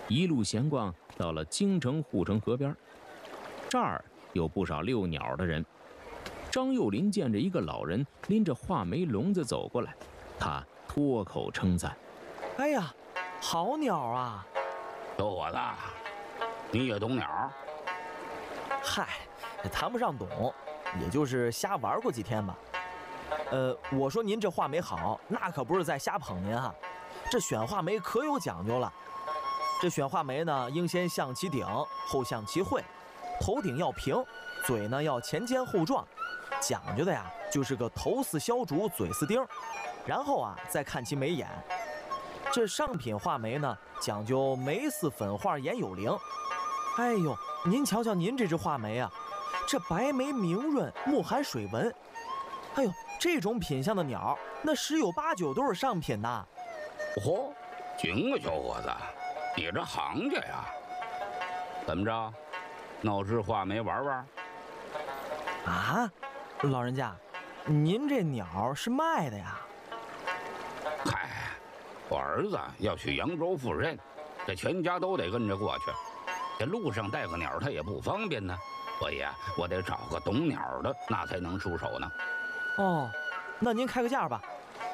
一路闲逛到了京城护城河边，这儿有不少遛鸟的人。张幼林见着一个老人拎着画眉笼子走过来，他脱口称赞：“ 哎呀，好鸟啊！ 小伙子，你也懂鸟？”“ 嗨，谈不上懂，也就是瞎玩过几天吧。我说您这画眉好，那可不是在瞎捧您啊。这选画眉可有讲究了。这选画眉呢，应先向其顶，后向其喙，头顶要平，嘴呢要前尖后壮。讲究的呀，就是个头似削竹，嘴似钉，然后啊再看其眉眼。这上品画眉呢，讲究眉似粉画，眼有灵。哎呦，您瞧瞧您这只画眉啊，这白眉明润，目含水纹。哎呦，这种品相的鸟，那10有8、9都是上品呐。”“ 嚯，行啊，小伙子，你这行家呀！怎么着，闹只画眉玩玩？”“ 啊，老人家，您这鸟是卖的呀？”“ 嗨，我儿子要去扬州赴任，这全家都得跟着过去。这路上带个鸟他也不方便呢，所以啊，我得找个懂鸟的，那才能出手呢。”“ 哦，那您开个价吧。”“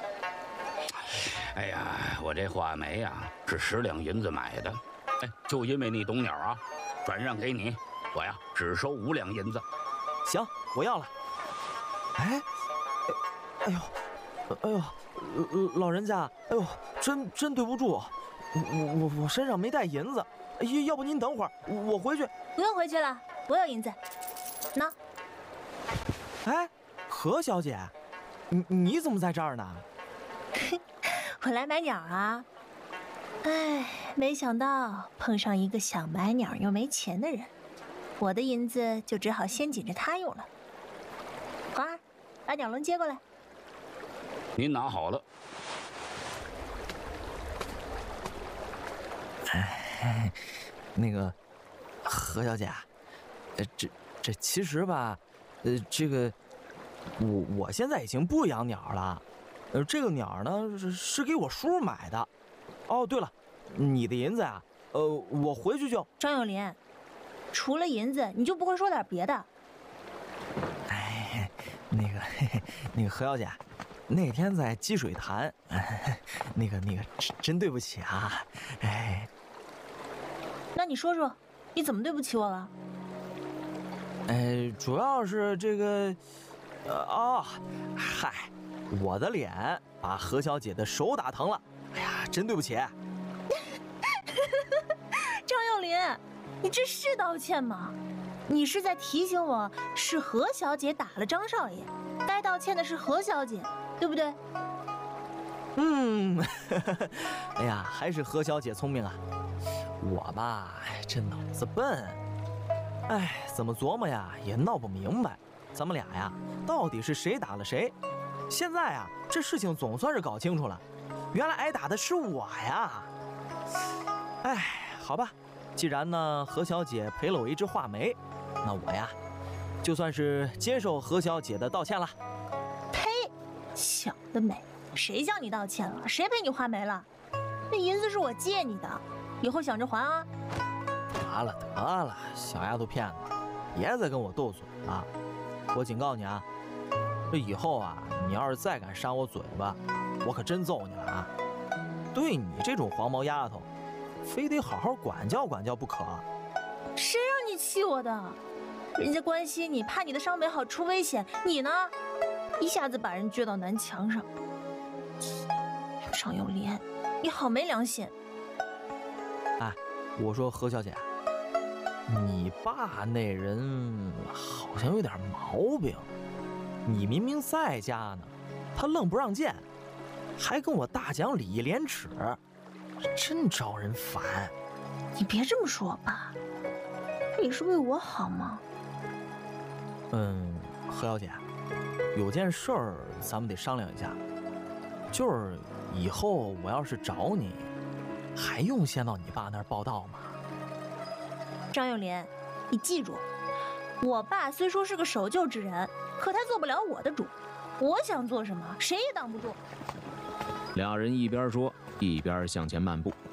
哎呀，我这画眉呀是10两银子买的，哎，就因为你懂鸟啊，转让给你，我呀只收5两银子。”“ 行，我要了。”“哎呦，老人家，哎呦，真对不住，我身上没带银子，要不您等会儿，我回去。”“ 不用回去了，我有银子，喏。”“ 哎，何小姐，你怎么在这儿呢？”“ 我来买鸟啊。哎，没想到碰上一个想买鸟又没钱的人，我的银子就只好先紧着他用了。花儿，把鸟笼接过来。”“ 您拿好了。”“ 哎，那个何小姐，这其实吧，这个我现在已经不养鸟了。这个鸟呢是给我叔买的。哦，对了，你的银子呀，我回去就……”“ 张幼林，除了银子，你就不会说点别的？”“ 哎，那个何小姐，那天在积水潭，那个真对不起啊。哎， 那你说说，你怎么对不起我了？”“ 主要是这个，嗨。我的脸把何小姐的手打疼了，哎呀，真对不起。”“ 张幼林，你这是道歉吗？你是在提醒我是何小姐打了张少爷，该道歉的是何小姐，对不对？”“ 哎呀，还是何小姐聪明啊。我吧，这脑子笨，哎，怎么琢磨呀也闹不明白，咱们俩呀到底是谁打了谁。现在啊，这事情总算是搞清楚了，原来挨打的是我呀。哎，好吧，既然呢何小姐赔了我一只画眉，那我呀就算是接受何小姐的道歉了。”“ 呸，想得美！谁向你道歉了？谁赔你画眉了？那银子是我借你的，以后想着还啊。”“ 得了，小丫头片子，别再跟我斗嘴了。我警告你啊，这以后啊，你要是再敢扇我嘴巴，我可真揍你了啊！对你这种黄毛丫头，非得好好管教管教不可。”“ 谁让你气我的？人家关心你，怕你的伤没好出危险，你呢，一下子把人撅到南墙上。张幼林，你好没良心！”“ 哎，我说何小姐，你爸那人好像有点毛病。你明明在家呢，他愣不让见，还跟我大讲礼义廉耻，真招人烦。”“ 你别这么说吧，这也是为我好吗？”“ 何小姐，有件事儿咱们得商量一下，就是以后我要是找你，还用先到你爸那儿报到吗？”“ 张幼林，你记住，我爸虽说是个守旧之人，可他做不了我的主，我想做什么，谁也挡不住。” 两人一边说一边向前漫步。